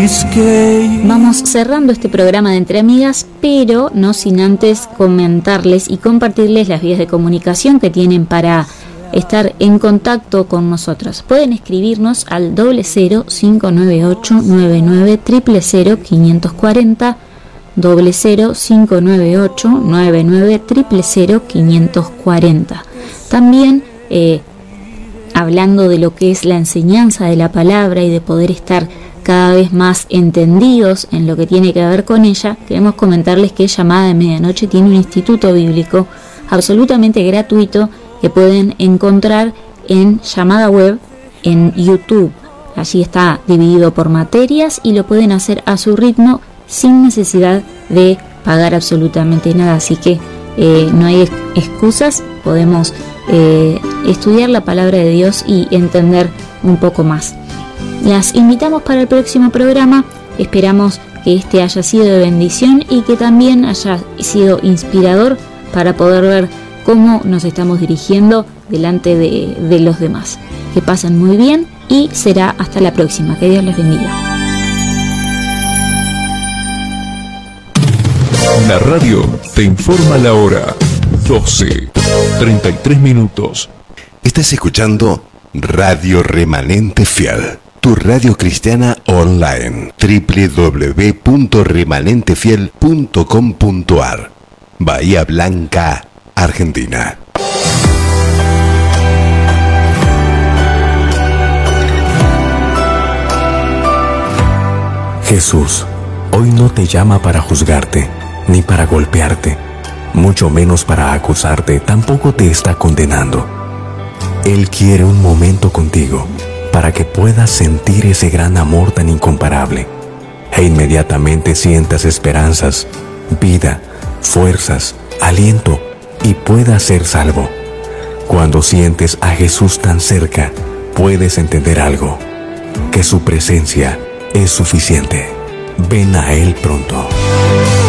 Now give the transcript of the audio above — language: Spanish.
Vamos cerrando este programa de Entre Amigas, pero no sin antes comentarles y compartirles las vías de comunicación que tienen para estar en contacto con nosotros. Pueden escribirnos al 0059899000540, 0059899000540. También hablando de lo que es la enseñanza de la palabra y de poder estar cada vez más entendidos en lo que tiene que ver con ella, queremos comentarles que Llamada de Medianoche tiene un instituto bíblico absolutamente gratuito que pueden encontrar en Llamada Web en YouTube. Allí está dividido por materias y lo pueden hacer a su ritmo sin necesidad de pagar absolutamente nada, así que no hay excusas, podemos estudiar la palabra de Dios y entender un poco más. Las invitamos para el próximo programa, esperamos que este haya sido de bendición y que también haya sido inspirador para poder ver cómo nos estamos dirigiendo delante de los demás. Que pasen muy bien y será hasta la próxima. Que Dios les bendiga. La radio te informa la hora. 12:33. Estás escuchando Radio Remanente Fiel, tu radio cristiana online. www.remanentefiel.com.ar, Bahía Blanca, Argentina. Jesús hoy no te llama para juzgarte, ni para golpearte, mucho menos para acusarte, tampoco te está condenando. Él quiere un momento contigo para que puedas sentir ese gran amor tan incomparable e inmediatamente sientas esperanzas, vida, fuerzas, aliento y puedas ser salvo. Cuando sientes a Jesús tan cerca, puedes entender algo, que su presencia es suficiente. Ven a Él pronto.